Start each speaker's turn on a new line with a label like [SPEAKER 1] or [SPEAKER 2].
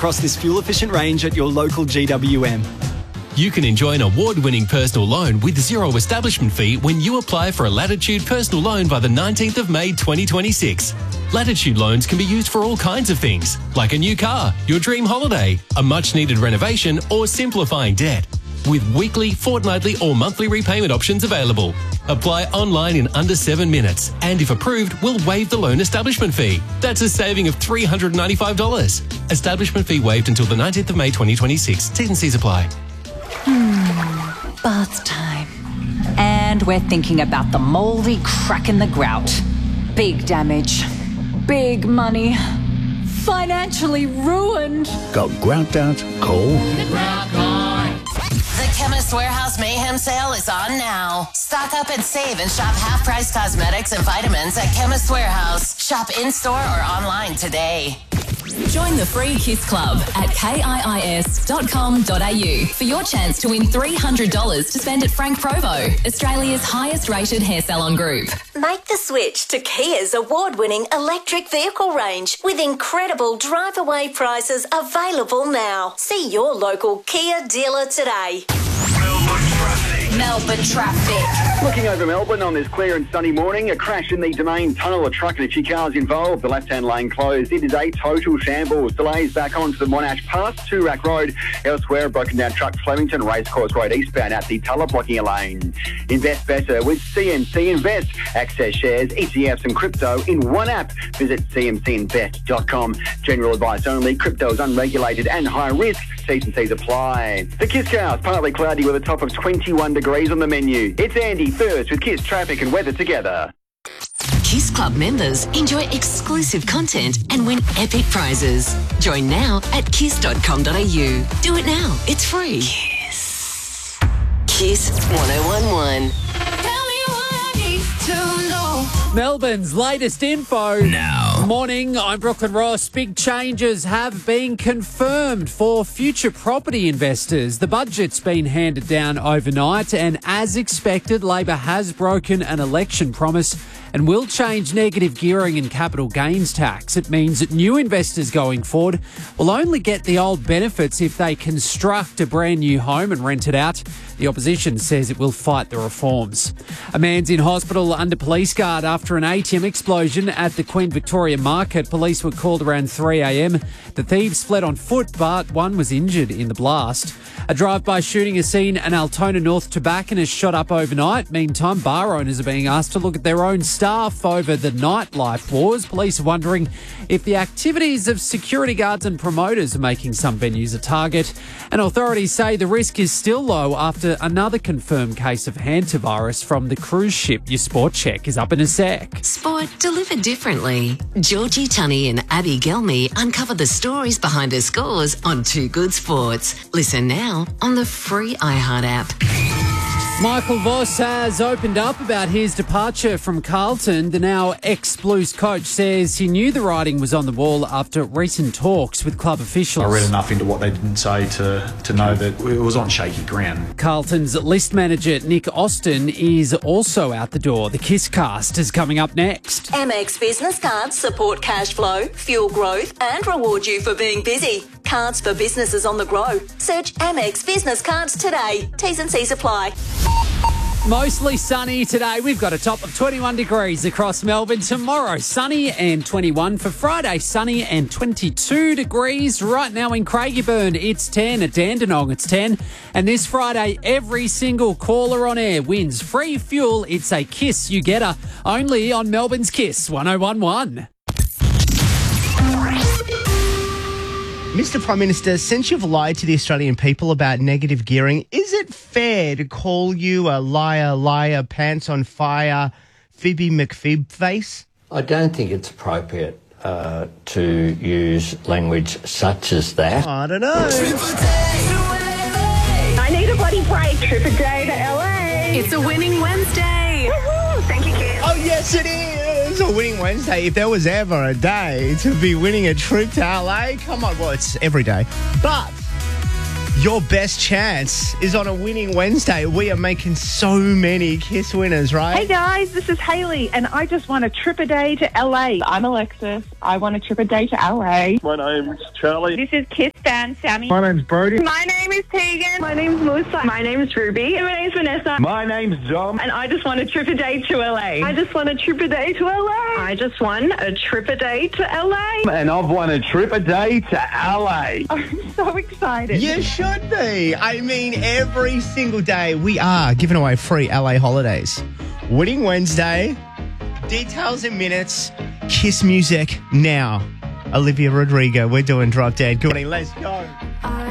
[SPEAKER 1] across this fuel-efficient range at your local GWM.
[SPEAKER 2] You can enjoy an award-winning personal loan with zero establishment fee when you apply for a Latitude personal loan by the 19th of May 2026. Latitude loans can be used for all kinds of things, like a new car, your dream holiday, a much-needed renovation, or simplifying debt. With weekly, fortnightly or monthly repayment options available. Apply online in under 7 minutes, and if approved, we'll waive the loan establishment fee. That's a saving of $395. Establishment fee waived until the 19th of May 2026. T's and C's apply.
[SPEAKER 3] Bath time. And we're thinking about the mouldy crack in the grout. Big damage. Big money. Financially ruined.
[SPEAKER 4] Got grout out? Cool.
[SPEAKER 5] The Chemist Warehouse Mayhem Sale is on now. Stock up and save and shop half-price cosmetics and vitamins at Chemist Warehouse. Shop in-store or online today.
[SPEAKER 6] Join the free KISS Club at kiis.com.au for your chance to win $300 to spend at Frank Provo, Australia's highest rated hair salon group.
[SPEAKER 7] Make the switch to Kia's award-winning electric vehicle range with incredible drive-away prices available now. See your local Kia dealer today.
[SPEAKER 5] Melbourne traffic.
[SPEAKER 8] Looking over Melbourne on this clear and sunny morning, a crash in the Domain Tunnel, a truck and a few cars involved, the left-hand lane closed. It is a total shambles. Delays back onto the Monash past Toorak Road. Elsewhere, a broken down truck, Flemington Racecourse Road eastbound at the Tulla blocking a lane. Invest better with CMC Invest. Access shares, ETFs and crypto in one app. Visit cmcinvest.com. General advice only. Crypto is unregulated and high risk. T's and C's apply. The Kiss Cast, partly cloudy with a top of 21 degrees on the menu. It's Andy first with Kiss traffic and weather together.
[SPEAKER 9] KISS Club members enjoy exclusive content and win epic prizes. Join now at kiss.com.au. Do it now. It's free. Kiss. Kiss 1011.
[SPEAKER 10] Melbourne's latest info.
[SPEAKER 4] Now.
[SPEAKER 10] Morning, I'm Brooklyn Ross. Big changes have been confirmed for future property investors. The budget's been handed down overnight, and as expected, Labor has broken an election promise and will change negative gearing and capital gains tax. It means that new investors going forward will only get the old benefits if they construct a brand new home and rent it out. The opposition says it will fight the reforms. A man's in hospital under police guard after an ATM explosion at the Queen Victoria Market. Police were called around 3 a.m. The thieves fled on foot, but one was injured in the blast. A drive-by shooting has seen an Altona North tobacconist shot up overnight. Meantime, bar owners are being asked to look at their own staff over the nightlife wars. Police are wondering if the activities of security guards and promoters are making some venues a target. And authorities say the risk is still low after another confirmed case of hantavirus from the cruise ship. Your sport check is up in a sec.
[SPEAKER 9] Sport delivered differently. Georgie Tunney and Abby Gelmy uncover the stories behind her scores on Too Good Sports. Listen now on the free iHeart app.
[SPEAKER 10] Michael Voss has opened up about his departure from Carlton. The now ex-Blues coach says he knew the writing was on the wall after recent talks with club officials.
[SPEAKER 11] I read enough into what they didn't say to know that it was on shaky ground.
[SPEAKER 10] Carlton's list manager Nick Austin is also out the door. The Kiss Cast is coming up next.
[SPEAKER 7] Amex Business Cards support cash flow, fuel growth and reward you for being busy. Cards for businesses on the go. Search Amex Business Cards today. T's and C's apply.
[SPEAKER 10] Mostly sunny today. We've got a top of 21 degrees across Melbourne. Tomorrow, sunny and 21. For Friday, sunny and 22 degrees. Right now in Craigieburn, it's 10. At Dandenong, it's 10. And this Friday, every single caller on air wins free fuel. It's a Kiss You Getter. Only on Melbourne's Kiss 1011.
[SPEAKER 12] Mr Prime Minister, since you've lied to the Australian people about negative gearing, is it fair to call you a liar, pants on fire, Phoebe McPhib face?
[SPEAKER 13] I don't think it's appropriate to use language such as that.
[SPEAKER 12] I don't know.
[SPEAKER 14] I need a bloody break. Trip a day to LA.
[SPEAKER 6] It's a winning Wednesday.
[SPEAKER 14] Woo-hoo. Thank you, kids.
[SPEAKER 12] Oh, yes, it is. It's a winning Wednesday. If there was ever a day to be winning a trip to LA, come on. Well, it's every day. But Your best chance is on a winning Wednesday. We are making so many Kiss winners, right?
[SPEAKER 14] Hey guys, this is Hayley, and I just won a trip a day to LA. I'm Alexis. I won a trip a day to LA.
[SPEAKER 15] My name's Charlie.
[SPEAKER 14] This is Kiss fan Sammy.
[SPEAKER 15] My name's Brody.
[SPEAKER 14] My name is Tegan. My name's Melissa. My name's Ruby. And my name's Vanessa.
[SPEAKER 15] My name's Dom.
[SPEAKER 14] And I just won a trip a day to LA.
[SPEAKER 16] I just won a trip a day to LA.
[SPEAKER 14] I just won a trip a day to LA.
[SPEAKER 15] And I've won a trip a day to LA.
[SPEAKER 14] I'm so excited.
[SPEAKER 12] You should be. I mean, every single day we are giving away free LA holidays. Winning Wednesday. Details in minutes. Kiss music now. Olivia Rodrigo. We're doing Drop Dead. Good morning. Let's go.